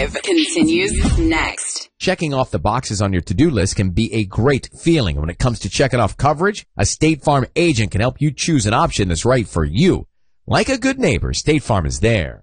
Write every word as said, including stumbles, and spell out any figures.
Live continues next. Checking off the boxes on your to-do list can be a great feeling. When it comes to checking off coverage, a State Farm agent can help you choose an option that's right for you. Like a good neighbor, State Farm is there.